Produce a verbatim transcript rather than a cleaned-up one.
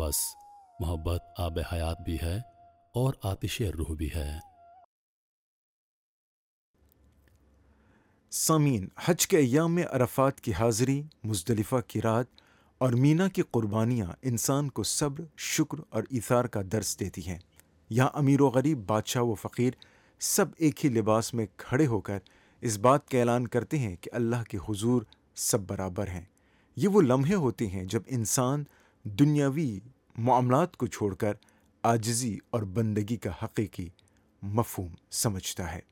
बस मोहब्बत आब हयात भी है और आतिश रूह भी है। सामीन, हज के अय्याम में अरफात की हाज़िरी, मुज़दलिफ़ा की रात और मीना की कुर्बानियाँ इंसान को सब्र, शुक्र और ईसार का दर्स देती हैं। यहाँ अमीर व गरीब, बादशाह व फ़कीर सब एक ही लिबास में खड़े होकर इस बात का ऐलान करते हैं कि अल्लाह के हुजूर सब बराबर हैं। ये वो लम्हे होते हैं जब इंसान दुनियावी मामलात को छोड़कर आजिज़ी और बंदगी का हकीकी मफ़हूम समझता है।